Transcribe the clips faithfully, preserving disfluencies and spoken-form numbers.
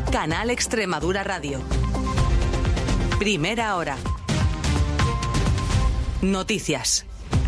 Canal Extremadura Radio. Primera hora. Noticias.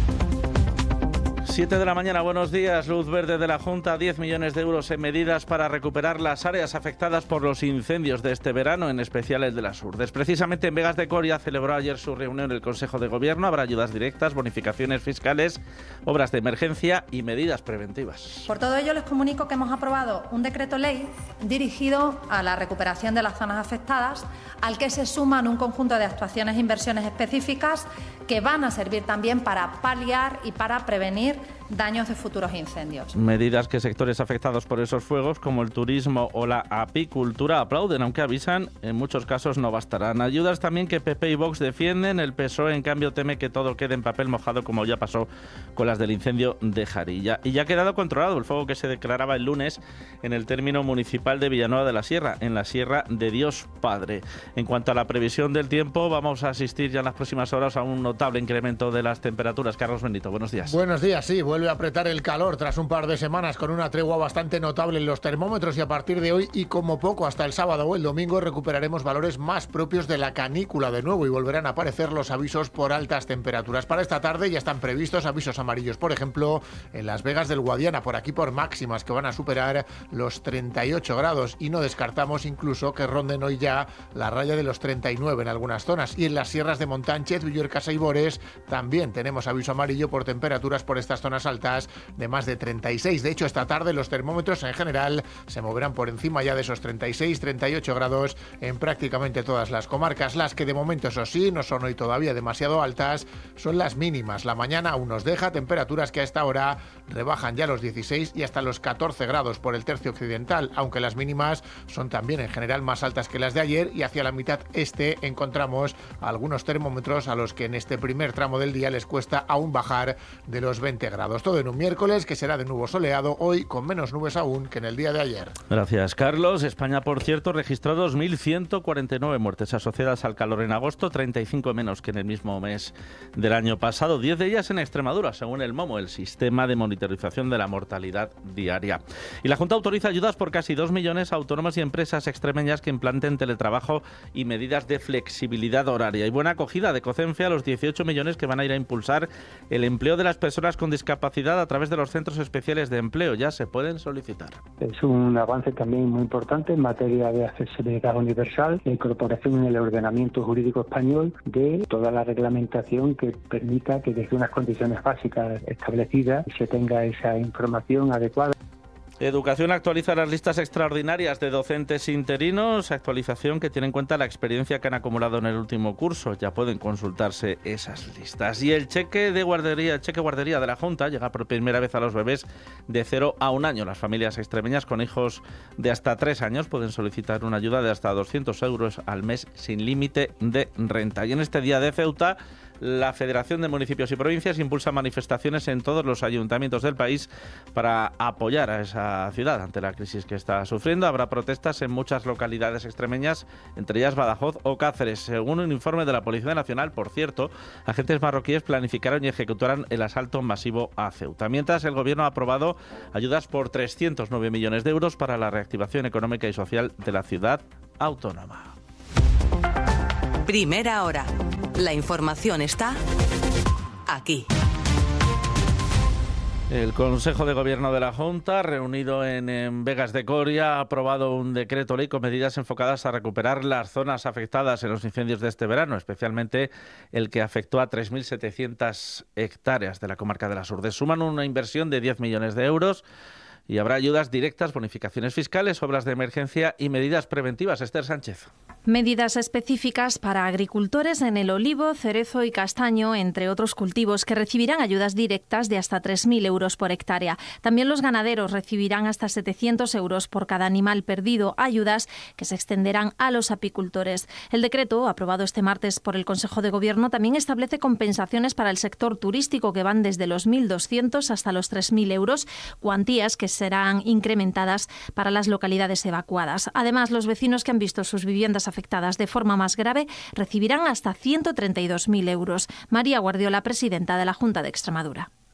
siete de la mañana, buenos días. Luz verde de la Junta, diez millones de euros en medidas para recuperar las áreas afectadas por los incendios de este verano, en especial el de las Urdes. Precisamente en Begas de Coria celebró ayer su reunión el Consejo de Gobierno. Habrá ayudas directas, bonificaciones fiscales, obras de emergencia y medidas preventivas. Por todo ello les comunico que hemos aprobado un decreto ley dirigido a la recuperación de las zonas afectadas, al que se suman un conjunto de actuaciones e inversiones específicas que van a servir también para paliar y para prevenir daños de futuros incendios. Medidas que sectores afectados por esos fuegos, como el turismo o la apicultura, aplauden, aunque avisan, en muchos casos no bastarán. Ayudas también que P P y Vox defienden. El P S O E, en cambio, teme que todo quede en papel mojado, como ya pasó con las del incendio de Jarilla. Y ya ha quedado controlado el fuego que se declaraba el lunes en el término municipal de Villanueva de la Sierra, en la Sierra de Dios Padre. En cuanto a la previsión del tiempo, vamos a asistir ya en las próximas horas a un notable incremento de las temperaturas. Carlos Benito, buenos días. Buenos días, sí, vuelve a apretar el calor tras un par de semanas con una tregua bastante notable en los termómetros, y a partir de hoy y como poco hasta el sábado o el domingo recuperaremos valores más propios de la canícula de nuevo y volverán a aparecer los avisos por altas temperaturas. Para esta tarde ya están previstos avisos amarillos, por ejemplo, en Las Vegas del Guadiana, por aquí por máximas que van a superar los treinta y ocho grados, y no descartamos incluso que ronden hoy ya la raya de los treinta y nueve en algunas zonas. Y en las sierras de Montánchez, Villuercasa y Bores también tenemos aviso amarillo por temperaturas por estas zonas altas de más de treinta y seis. De hecho, esta tarde los termómetros en general se moverán por encima ya de esos treinta y seis, treinta y ocho grados en prácticamente todas las comarcas. Las que de momento, eso sí, no son hoy todavía demasiado altas, son las mínimas. La mañana aún nos deja temperaturas que a esta hora rebajan ya los dieciséis y hasta los catorce grados por el tercio occidental, aunque las mínimas son también en general más altas que las de ayer, y hacia la mitad este encontramos algunos termómetros a los que en este primer tramo del día les cuesta aún bajar de los veinte grados. Todo en un miércoles que será de nuevo soleado, hoy con menos nubes aún que en el día de ayer. Gracias, Carlos. España, por cierto, registró dos mil ciento cuarenta y nueve muertes asociadas al calor en agosto, treinta y cinco menos que en el mismo mes del año pasado, diez de ellas en Extremadura, según el MOMO, el Sistema de Monitorización de la Mortalidad Diaria. Y la Junta autoriza ayudas por casi dos millones a autónomas y empresas extremeñas que implanten teletrabajo y medidas de flexibilidad horaria. Y buena acogida de COCENFE a los dieciocho millones que van a ir a impulsar el empleo de las personas con discapacidad a través de los centros especiales de empleo. Ya se pueden solicitar. Es un avance también muy importante en materia de accesibilidad universal, la incorporación en el ordenamiento jurídico español de toda la reglamentación que permita que desde unas condiciones básicas establecidas se tenga esa información adecuada. Educación actualiza las listas extraordinarias de docentes interinos, actualización que tiene en cuenta la experiencia que han acumulado en el último curso. Ya pueden consultarse esas listas. Y el cheque de guardería, el cheque guardería de la Junta llega por primera vez a los bebés de cero a un año. Las familias extremeñas con hijos de hasta tres años pueden solicitar una ayuda de hasta doscientos euros al mes sin límite de renta. Y en este día de Ceuta, la Federación de Municipios y Provincias impulsa manifestaciones en todos los ayuntamientos del país para apoyar a esa ciudad ante la crisis que está sufriendo. Habrá protestas en muchas localidades extremeñas, entre ellas Badajoz o Cáceres. Según un informe de la Policía Nacional, por cierto, agentes marroquíes planificaron y ejecutaron el asalto masivo a Ceuta. Mientras, el Gobierno ha aprobado ayudas por trescientos nueve millones de euros para la reactivación económica y social de la ciudad autónoma. Primera hora. La información está aquí. El Consejo de Gobierno de la Junta, reunido en, en Begas de Coria, ha aprobado un decreto ley con medidas enfocadas a recuperar las zonas afectadas en los incendios de este verano, especialmente el que afectó a tres mil setecientas hectáreas de la comarca de las Urdes. Suman una inversión de diez millones de euros y habrá ayudas directas, bonificaciones fiscales, obras de emergencia y medidas preventivas. Esther Sánchez. Medidas específicas para agricultores en el olivo, cerezo y castaño, entre otros cultivos, que recibirán ayudas directas de hasta tres mil euros por hectárea. También los ganaderos recibirán hasta setecientos euros por cada animal perdido, ayudas que se extenderán a los apicultores. El decreto, aprobado este martes por el Consejo de Gobierno, también establece compensaciones para el sector turístico que van desde los mil doscientos hasta los tres mil euros, cuantías que serán incrementadas para las localidades evacuadas. Además, los vecinos que han visto sus viviendas afectadas de forma más grave recibirán hasta ciento treinta y dos mil euros. María Guardiola, presidenta de la Junta de Extremadura.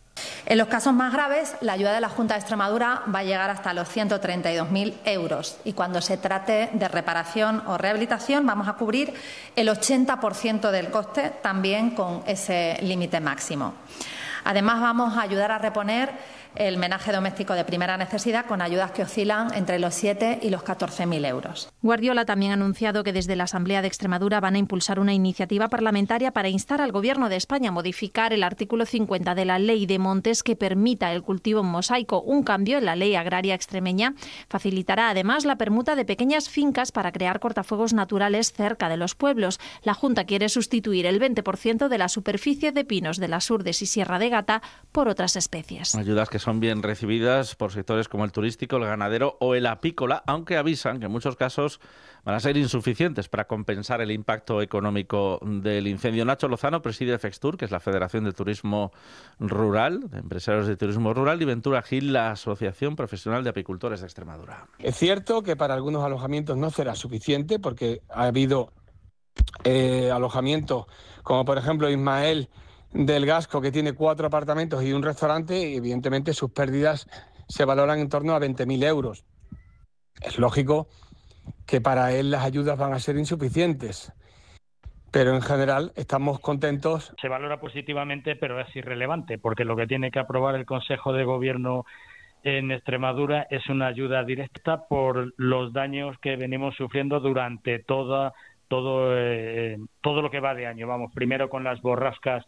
En los casos más graves, la ayuda de la Junta de Extremadura va a llegar hasta los ciento treinta y dos mil euros y cuando se trate de reparación o rehabilitación vamos a cubrir el ochenta por ciento del coste también con ese límite máximo. Además, vamos a ayudar a reponer el menaje doméstico de primera necesidad con ayudas que oscilan entre los siete y los catorce mil euros. Guardiola también ha anunciado que desde la Asamblea de Extremadura van a impulsar una iniciativa parlamentaria para instar al Gobierno de España a modificar el artículo cincuenta de la Ley de Montes que permita el cultivo en mosaico. Un cambio en la ley agraria extremeña facilitará además la permuta de pequeñas fincas para crear cortafuegos naturales cerca de los pueblos. La Junta quiere sustituir el veinte por ciento de la superficie de pinos de las Urdes y Sierra de Gata por otras especies. Ayudas que son bien recibidas por sectores como el turístico, el ganadero o el apícola, aunque avisan que en muchos casos van a ser insuficientes para compensar el impacto económico del incendio. Nacho Lozano preside Fextur, que es la Federación de Turismo Rural, de Empresarios de Turismo Rural, y Ventura Gil, la Asociación Profesional de Apicultores de Extremadura. Es cierto que para algunos alojamientos no será suficiente porque ha habido eh, alojamientos como por ejemplo Ismael del Gasco, que tiene cuatro apartamentos y un restaurante, y evidentemente sus pérdidas se valoran en torno a veinte mil euros. Es lógico que para él las ayudas van a ser insuficientes, pero en general estamos contentos. Se valora positivamente, pero es irrelevante, porque lo que tiene que aprobar el Consejo de Gobierno en Extremadura es una ayuda directa por los daños que venimos sufriendo durante toda, todo, eh, todo lo que va de año. Vamos, primero con las borrascas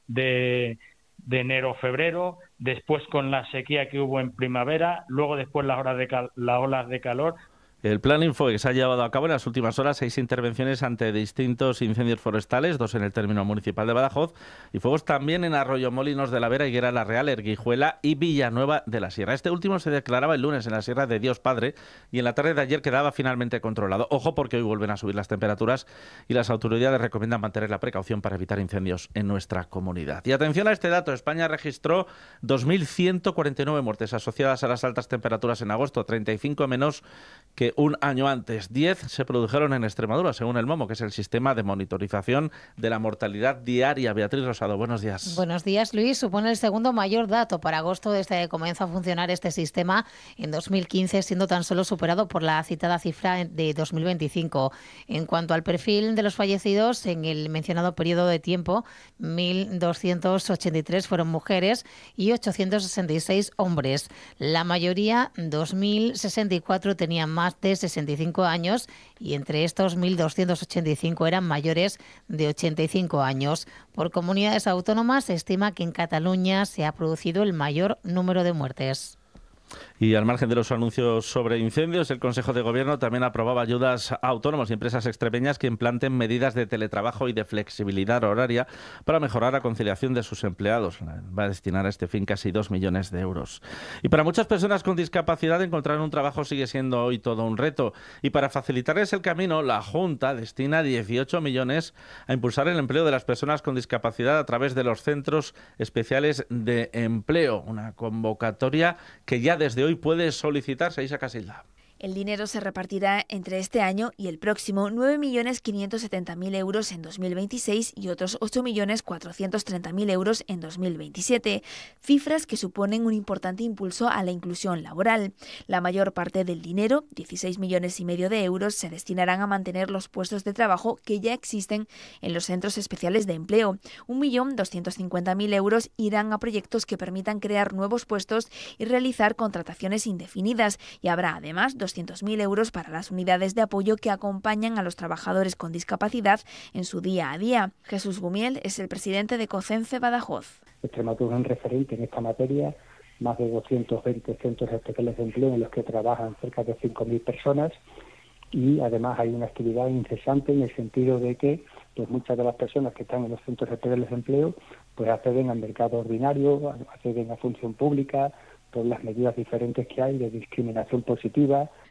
de, de enero-febrero, después con la sequía que hubo en primavera, luego después las olas de, cal, las olas de calor. El plan Info que se ha llevado a cabo en las últimas horas, seis intervenciones ante distintos incendios forestales, dos en el término municipal de Badajoz y fuegos también en Arroyomolinos de la Vera, Higuera la Real, Erguijuela y Villanueva de la Sierra. Este último se declaraba el lunes en la Sierra de Dios Padre y en la tarde de ayer quedaba finalmente controlado. Ojo, porque hoy vuelven a subir las temperaturas y las autoridades recomiendan mantener la precaución para evitar incendios en nuestra comunidad. Y atención a este dato, España registró dos mil ciento cuarenta y nueve muertes asociadas a las altas temperaturas en agosto, treinta y cinco menos que un año antes. diez se produjeron en Extremadura, según el MOMO, que es el sistema de monitorización de la mortalidad diaria. Beatriz Rosado, buenos días. Buenos días, Luis. Supone el segundo mayor dato para agosto desde que comenzó a funcionar este sistema en dos mil quince, siendo tan solo superado por la citada cifra de dos mil veinticinco. En cuanto al perfil de los fallecidos, en el mencionado periodo de tiempo, mil doscientos ochenta y tres fueron mujeres y ochocientos sesenta y seis hombres. La mayoría, dos mil sesenta y cuatro, tenían más de sesenta y cinco años y entre estos mil doscientos ochenta y cinco eran mayores de ochenta y cinco años. Por comunidades autónomas se estima que en Cataluña se ha producido el mayor número de muertes. Y al margen de los anuncios sobre incendios, el Consejo de Gobierno también aprobaba ayudas a autónomos y empresas extremeñas que implanten medidas de teletrabajo y de flexibilidad horaria para mejorar la conciliación de sus empleados. Va a destinar a este fin casi dos millones de euros. Y para muchas personas con discapacidad, encontrar un trabajo sigue siendo hoy todo un reto. Y para facilitarles el camino, la Junta destina dieciocho millones a impulsar el empleo de las personas con discapacidad a través de los centros especiales de empleo. Una convocatoria que ya desde hoy puede solicitarse. Isa Casilda. El dinero se repartirá entre este año y el próximo, nueve millones quinientos setenta mil euros en dos mil veintiséis y otros ocho millones cuatrocientos treinta mil euros en dos mil veintisiete, cifras que suponen un importante impulso a la inclusión laboral. La mayor parte del dinero, dieciséis millones y medio de euros, se destinarán a mantener los puestos de trabajo que ya existen en los centros especiales de empleo. un millón doscientos cincuenta mil euros irán a proyectos que permitan crear nuevos puestos y realizar contrataciones indefinidas, y habrá además doscientos mil euros para las unidades de apoyo que acompañan a los trabajadores con discapacidad en su día a día. Jesús Gumiel es el presidente de COCENFE Badajoz. Extremadura es un referente en esta materia, más de doscientos veinte centros especiales de empleo en los que trabajan cerca de cinco mil personas y además hay una actividad incesante en el sentido de que pues muchas de las personas que están en los centros especiales de empleo pues acceden al mercado ordinario, acceden a función pública, por las medidas diferentes que hay de discriminación positiva.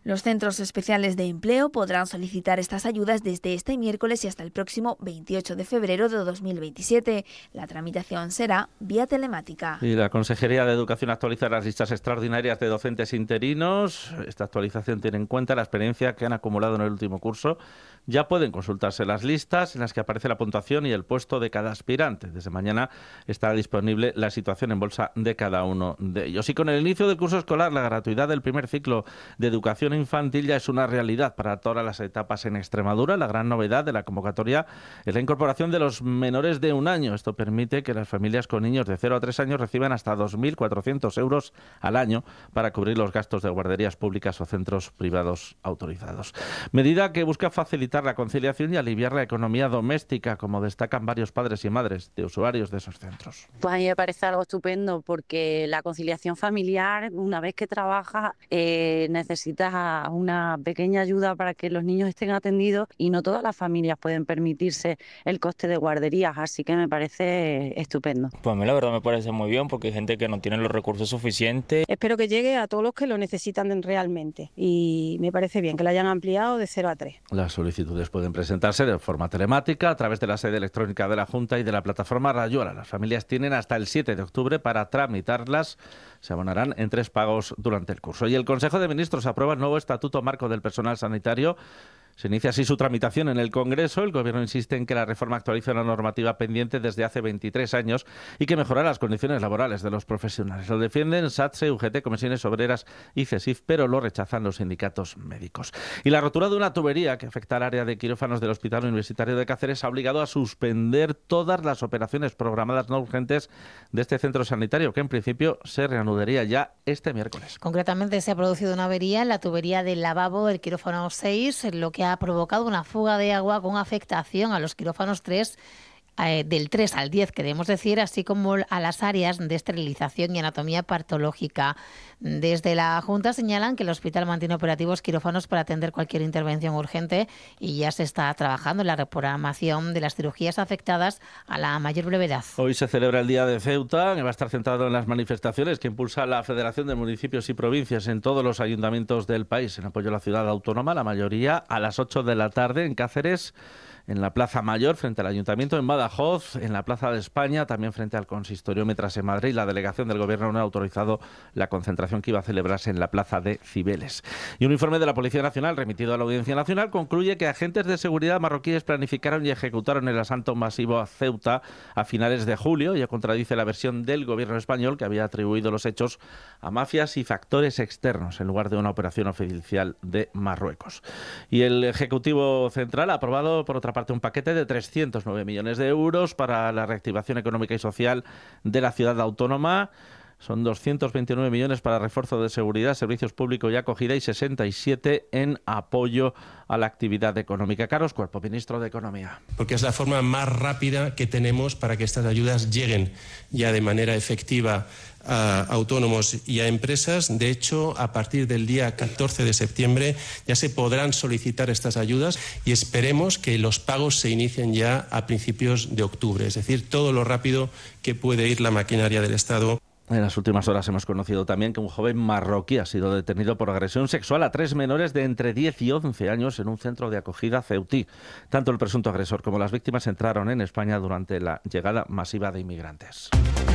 Los centros especiales de empleo podrán solicitar estas ayudas desde este miércoles y hasta el próximo veintiocho de febrero de dos mil veintisiete. La tramitación será vía telemática. Y la Consejería de Educación actualiza las listas extraordinarias de docentes interinos. Esta actualización tiene en cuenta la experiencia que han acumulado en el último curso. Ya pueden consultarse las listas en las que aparece la puntuación y el puesto de cada aspirante. Desde mañana estará disponible la situación en bolsa de cada uno de ellos. Y con el inicio del curso escolar, la gratuidad del primer ciclo de educación infantil ya es una realidad para todas las etapas en Extremadura. La gran novedad de la convocatoria es la incorporación de los menores de un año. Esto permite que las familias con niños de cero a tres años reciban hasta dos mil cuatrocientos euros al año para cubrir los gastos de guarderías públicas o centros privados autorizados. Medida que busca facilitar la conciliación y aliviar la economía doméstica, como destacan varios padres y madres de usuarios de esos centros. Pues a mí me parece algo estupendo porque la conciliación familiar, una vez que trabajas, eh, necesitas una pequeña ayuda para que los niños estén atendidos y no todas las familias pueden permitirse el coste de guarderías, así que me parece estupendo. Pues a mí la verdad me parece muy bien porque hay gente que no tiene los recursos suficientes. Espero que llegue a todos los que lo necesitan realmente y me parece bien que lo hayan ampliado de cero a tres. La solicitud pueden presentarse de forma telemática a través de la sede electrónica de la Junta y de la plataforma Rayuela. Las familias tienen hasta el siete de octubre para tramitarlas. Se abonarán en tres pagos durante el curso. Y el Consejo de Ministros aprueba el nuevo Estatuto Marco del Personal Sanitario. Se inicia así su tramitación en el Congreso. El Gobierno insiste en que la reforma actualiza una normativa pendiente desde hace veintitrés años y que mejora las condiciones laborales de los profesionales. Lo defienden SATSE, U G T, Comisiones Obreras y CESIF, pero lo rechazan los sindicatos médicos. Y la rotura de una tubería que afecta al área de quirófanos del Hospital Universitario de Cáceres ha obligado a suspender todas las operaciones programadas no urgentes de este centro sanitario, que en principio se reanudaría ya este miércoles. Concretamente se ha producido una avería en la tubería del lavabo del quirófano seis, lo que ha provocado una fuga de agua con afectación a los quirófanos tres, eh, del tres al diez, queremos decir, así como a las áreas de esterilización y anatomía patológica. Desde la Junta señalan que el hospital mantiene operativos quirófanos para atender cualquier intervención urgente y ya se está trabajando en la reprogramación de las cirugías afectadas a la mayor brevedad. Hoy se celebra el Día de Ceuta, que va a estar centrado en las manifestaciones que impulsa la Federación de Municipios y Provincias en todos los ayuntamientos del país en apoyo a la ciudad autónoma, la mayoría a las ocho de la tarde en Cáceres, en la Plaza Mayor frente al Ayuntamiento, en Badajoz, en la Plaza de España, también frente al Consistorio, mientras en Madrid la delegación del Gobierno no ha autorizado la concentración que iba a celebrarse en la Plaza de Cibeles. Y un informe de la Policía Nacional remitido a la Audiencia Nacional concluye que agentes de seguridad marroquíes planificaron y ejecutaron el asalto masivo a Ceuta a finales de julio. Ya contradice la versión del Gobierno español, que había atribuido los hechos a mafias y factores externos en lugar de una operación oficial de Marruecos. Y el Ejecutivo Central ha aprobado, por otra parte, un paquete de trescientos nueve millones de euros para la reactivación económica y social de la ciudad autónoma. Son doscientos veintinueve millones para refuerzo de seguridad, servicios públicos y acogida y sesenta y siete en apoyo a la actividad económica. Carlos Cuerpo, ministro de Economía. Porque es la forma más rápida que tenemos para que estas ayudas lleguen ya de manera efectiva a autónomos y a empresas. De hecho, a partir del día catorce de septiembre ya se podrán solicitar estas ayudas y esperemos que los pagos se inicien ya a principios de octubre. Es decir, todo lo rápido que puede ir la maquinaria del Estado. En las últimas horas hemos conocido también que un joven marroquí ha sido detenido por agresión sexual a tres menores de entre diez y once años en un centro de acogida ceutí. Tanto el presunto agresor como las víctimas entraron en España durante la llegada masiva de inmigrantes.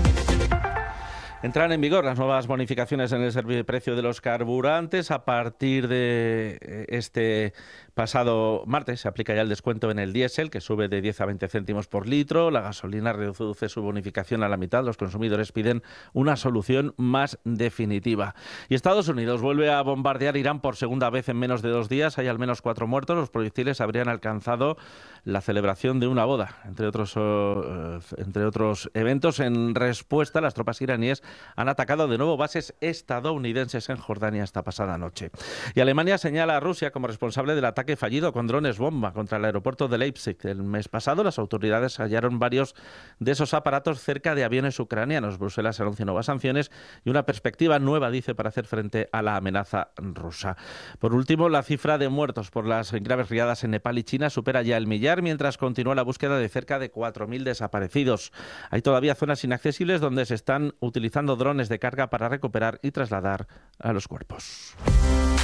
Entrarán en vigor las nuevas bonificaciones en el precio de los carburantes. A partir de este pasado martes se aplica ya el descuento en el diésel, que sube de diez a veinte céntimos por litro. La gasolina reduce su bonificación a la mitad. Los consumidores piden una solución más definitiva. Y Estados Unidos vuelve a bombardear Irán por segunda vez en menos de dos días. Hay al menos cuatro muertos. Los proyectiles habrían alcanzado la celebración de una boda, entre otros, uh, entre otros eventos. En respuesta, las tropas iraníes han atacado de nuevo bases estadounidenses en Jordania esta pasada noche. Y Alemania señala a Rusia como responsable del ataque fallido con drones bomba contra el aeropuerto de Leipzig. El mes pasado las autoridades hallaron varios de esos aparatos cerca de aviones ucranianos. Bruselas anuncia nuevas sanciones y una perspectiva nueva, dice, para hacer frente a la amenaza rusa. Por último, la cifra de muertos por las graves riadas en Nepal y China supera ya el millar, mientras continúa la búsqueda de cerca de cuatro mil desaparecidos. Hay todavía zonas inaccesibles donde se están utilizando drones de carga para recuperar y trasladar a los cuerpos.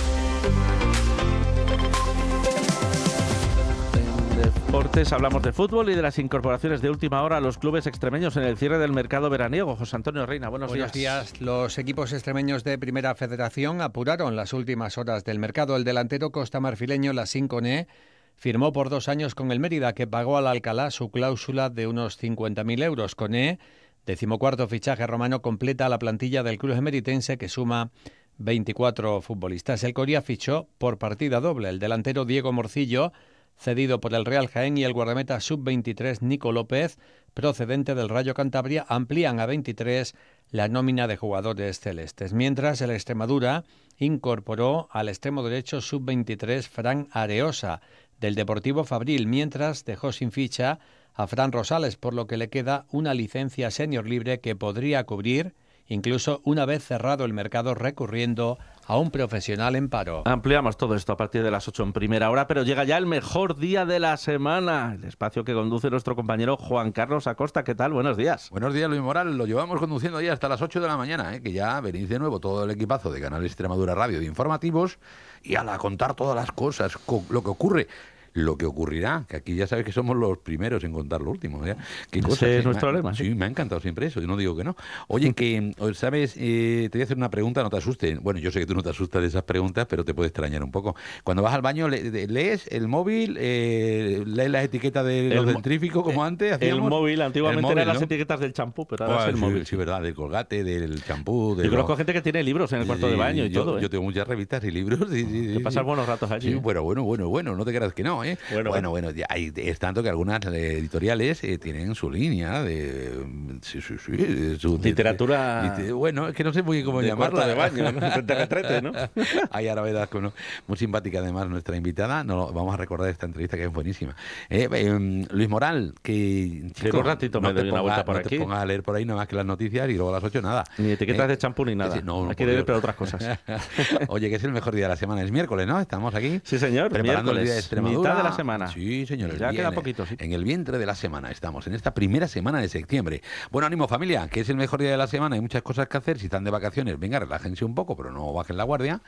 Deportes, hablamos de fútbol y de las incorporaciones de última hora a los clubes extremeños en el cierre del mercado veraniego. José Antonio Reina, buenos, buenos días. días. Los equipos extremeños de Primera Federación apuraron las últimas horas del mercado. El delantero costamarfileño Lassine Koné firmó por dos años con el Mérida, que pagó al Alcalá su cláusula de unos cincuenta mil euros. Koné, decimocuarto fichaje romano, completa la plantilla del club emeritense, que suma veinticuatro futbolistas. El Coria fichó por partida doble el delantero Diego Morcillo, cedido por el Real Jaén, y el guardameta sub veintitrés Nico López, procedente del Rayo Cantabria, amplían a veintitrés la nómina de jugadores celestes. Mientras, el Extremadura incorporó al extremo derecho sub veintitrés Fran Areosa, del Deportivo Fabril, mientras dejó sin ficha a Fran Rosales, por lo que le queda una licencia senior libre que podría cubrir incluso una vez cerrado el mercado, recurriendo a un profesional en paro. Ampliamos todo esto a partir de las ocho en primera hora, pero llega ya el mejor día de la semana, el espacio que conduce nuestro compañero Juan Carlos Acosta. ¿Qué tal? Buenos días. Buenos días, Luis Moral. Lo llevamos conduciendo ya hasta las ocho de la mañana, ¿eh? Que ya venís de nuevo todo el equipazo de Canal Extremadura Radio de informativos y a la contar todas las cosas, lo que ocurre. Lo que ocurrirá, que aquí ya sabes que somos los primeros en contar lo último. ¿Ya? ¿Qué cosas, Ese es eh? nuestro me, lema. Sí, me ha encantado siempre eso, yo no digo que no. Oye, que, ¿sabes? Eh, te voy a hacer una pregunta, no te asustes. Bueno, yo sé que tú no te asustas de esas preguntas, pero te puede extrañar un poco. Cuando vas al baño, le, ¿lees el móvil? Eh, ¿Lees las etiquetas de los dentríficos como antes? ¿Hacíamos? El móvil, antiguamente el móvil, eran ¿no? las etiquetas del champú, pero ahora oh, es el sí, móvil. Sí, verdad, del Colgate, del champú. De yo conozco lo... gente que tiene libros en el cuarto sí, de baño y yo, todo. ¿eh? Yo tengo muchas revistas y libros. Sí, sí, te sí, pasas sí. buenos ratos allí. Sí, ¿eh? bueno, bueno, bueno, bueno, no te creas que no, ¿eh? Bueno, bueno, bueno, ya hay, es tanto que algunas editoriales eh, tienen su línea de... Sí, sí, sí. De su, literatura... De, de, bueno, es que no sé muy cómo de llamarla. De baño, ¿no? De retrete, ¿no? Hay ahora verdad, no, muy simpática además nuestra invitada. No, vamos a recordar esta entrevista que es buenísima. Eh, eh, Luis Moral, que... Chico, en un ratito no me doy ponga, una vuelta por no aquí. No te pongas a leer por ahí nada más que las noticias y luego a las ocho nada. Ni etiquetas eh, de champú ni nada. No, no, hay que leer pero otras cosas. Oye, que es el mejor día de la semana. Es miércoles, ¿no? Estamos aquí. Sí, señor. Preparando miércoles, el día de Extremadura. Mitad de la semana. Sí, señor. Ya queda poquito, sí. En el vientre de la semana estamos, en esta primera semana de septiembre. Bueno, ánimo familia, que es el mejor día de la semana, hay muchas cosas que hacer. Si están de vacaciones, venga, relájense un poco, pero no bajen la guardia.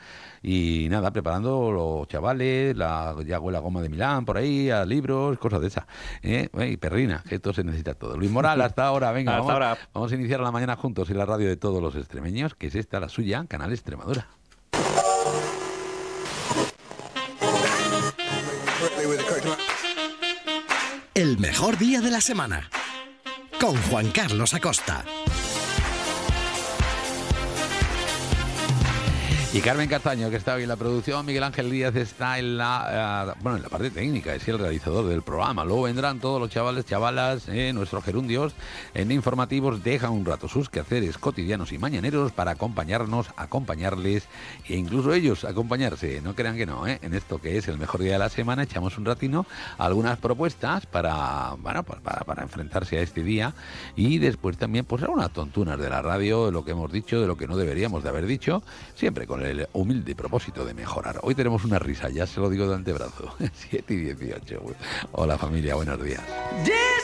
Y nada, preparando los chavales, la, ya la goma de Milán por ahí, a libros, cosas de esas. ¿Eh? Y perrina, que esto se necesita todo. Luis Moral, hasta ahora, venga, hasta vamos, ahora. vamos a iniciar la mañana juntos en la radio de todos los extremeños, que es esta, la suya, Canal Extremadura. El mejor día de la semana, con Juan Carlos Acosta. Y Carmen Castaño, que está hoy en la producción, Miguel Ángel Díaz está en la uh, bueno en la parte técnica, es el realizador del programa. Luego vendrán todos los chavales, chavalas, eh, nuestros gerundios en informativos, dejan un rato sus quehaceres cotidianos y mañaneros para acompañarnos, acompañarles e incluso ellos acompañarse. No crean que no, ¿eh? En esto que es el mejor día de la semana, echamos un ratino algunas propuestas para, bueno, pues para, para enfrentarse a este día y después también pues algunas tontunas de la radio, de lo que hemos dicho, de lo que no deberíamos de haber dicho, siempre con el humilde propósito de mejorar. Hoy tenemos una risa, ya se lo digo de antebrazo. siete y dieciocho. Hola familia, buenos días.